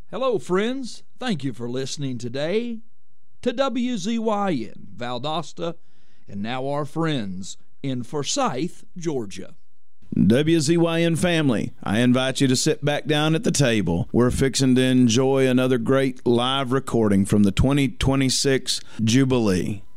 Hello, friends. Thank you for listening today to WZYN Valdosta, and now our friends in Forsyth, Georgia. WZYN family, I invite you to sit back down at the table. We're fixing to enjoy another great live recording from the 2026 Jubilee.